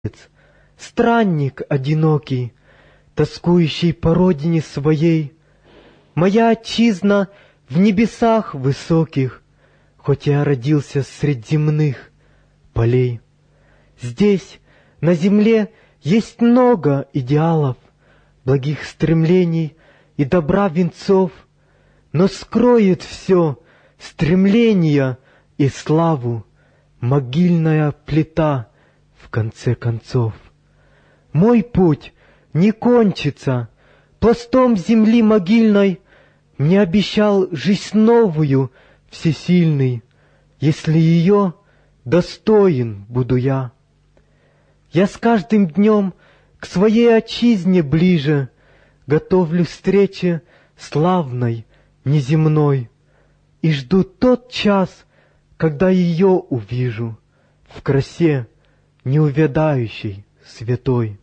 странник одинокий, тоскующий по родине своей. Моя отчизна в небесах высоких, хоть я родился средь земных полей. Здесь, на земле, есть много идеалов, благих стремлений и добра венцов, но скроет все стремления и славу могильная плита в конце концов. Мой путь не кончится пластом земли могильной, мне обещал жизнь новую всесильный, если ее достоин буду я. Я с каждым днем к своей отчизне ближе, готовлю встрече славной, неземной, и жду тот час, когда ее увижу в красе неувядающей святой.